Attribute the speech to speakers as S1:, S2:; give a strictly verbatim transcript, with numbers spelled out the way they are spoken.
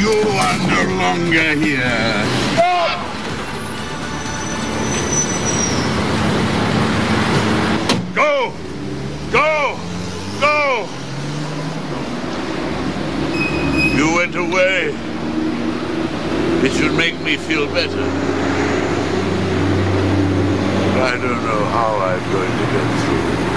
S1: You are no longer here. Go! Go! Go! You went away. It should make me feel better. I don't know how I'm going to get through.